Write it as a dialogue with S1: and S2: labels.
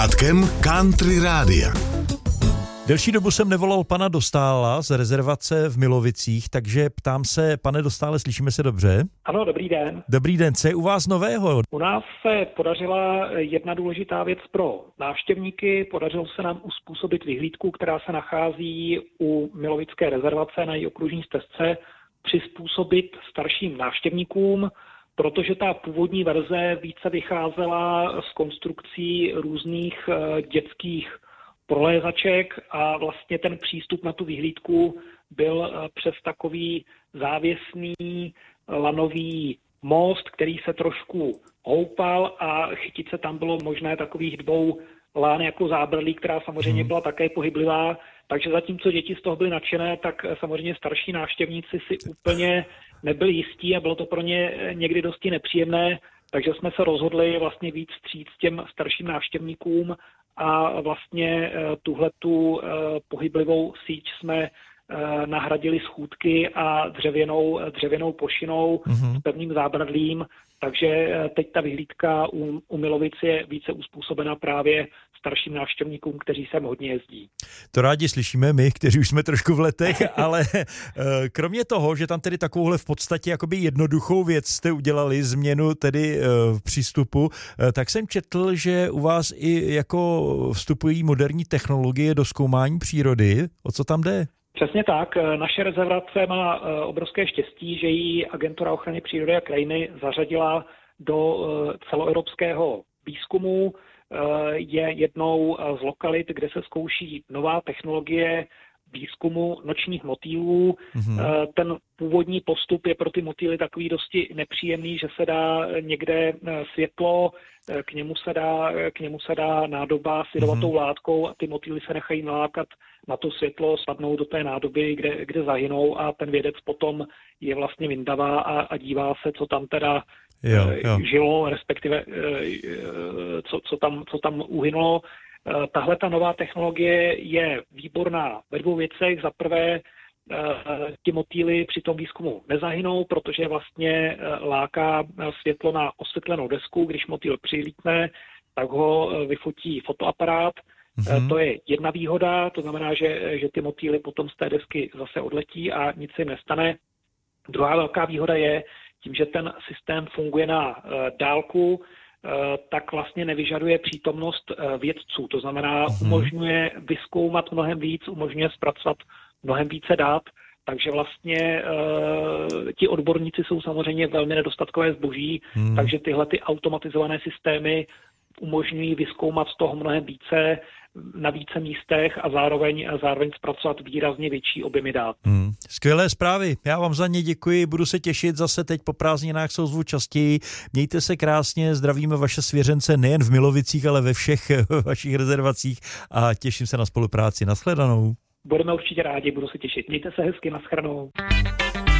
S1: Country Rádia.
S2: Delší dobu jsem nevolal pana Dostála z rezervace v Milovicích, takže ptám se, pane Dostále, slyšíme se dobře?
S3: Ano, dobrý den.
S2: Dobrý den, co je u vás nového?
S3: U nás se podařila jedna důležitá věc pro návštěvníky. Podařilo se nám uspůsobit vyhlídku, která se nachází u Milovické rezervace na její okružní stezce, přizpůsobit starším návštěvníkům, protože ta původní verze více vycházela z konstrukcí různých dětských prolézaček a vlastně ten přístup na tu vyhlídku byl přes takový závěsný lanový most, který se trošku houpal a chytit se tam bylo možné takových 2 lán jako zábradlí, která samozřejmě byla také pohyblivá. Takže zatímco děti z toho byly nadšené, tak samozřejmě starší návštěvníci si úplně nebyli jistí a bylo to pro ně někdy dosti nepříjemné, takže jsme se rozhodli vlastně víc vstříc těm starším návštěvníkům a vlastně tuhletu pohyblivou síť jsme nahradili schůdky a dřevěnou plošinou s pevným zábradlím, takže teď ta vyhlídka u Milovic je více uspůsobena právě starším návštěvníkům, kteří sem hodně jezdí.
S2: To rádi slyšíme my, kteří už jsme trošku v letech, ale kromě toho, že tam tedy takovouhle v podstatě jakoby jednoduchou věc jste udělali, změnu tedy v přístupu, tak jsem četl, že u vás i jako vstupují moderní technologie do zkoumání přírody. O co tam jde?
S3: Přesně tak. Naše rezervace má obrovské štěstí, že ji Agentura ochrany přírody a krajiny zařadila do celoevropského výzkumu. Je jednou z lokalit, kde se zkouší nová technologie výzkumu nočních motýlů. Ten původní postup je pro ty motýly takový dosti nepříjemný, že se dá někde světlo, k němu se dá nádoba s jedovatou látkou a ty motýly se nechají nalákat na to světlo, spadnou do té nádoby, kde zahynou a ten vědec potom je vlastně vyndavá a dívá se, co tam teda žilo, respektive co tam uhynulo. Tahle ta nová technologie je výborná ve 2 věcech. Za prvé, ti motýly při tom výzkumu nezahynou, protože vlastně láká světlo na osvětlenou desku. Když motýl přilítne, tak ho vyfotí fotoaparát. To je jedna výhoda, to znamená, že ty motýly potom z té desky zase odletí a nic se jim nestane. Druhá velká výhoda je, tím, že ten systém funguje na dálku, tak vlastně nevyžaduje přítomnost vědců. To znamená, umožňuje vyzkoumat mnohem víc, umožňuje zpracovat mnohem více dat, takže vlastně ti odborníci jsou samozřejmě velmi nedostatkové zboží, takže tyhle ty automatizované systémy umožňují vyzkoumat toho mnohem více na více místech a zároveň zpracovat výrazně větší objemy dat.
S2: Skvělé zprávy, já vám za ně děkuji, budu se těšit zase teď po prázdninách, se ozvu častěji. Mějte se krásně, zdravíme vaše svěřence nejen v Milovicích, ale ve všech vašich rezervacích a těším se na spolupráci. Nashledanou.
S3: Budeme určitě rádi, budu se těšit. Mějte se hezky, nashledanou.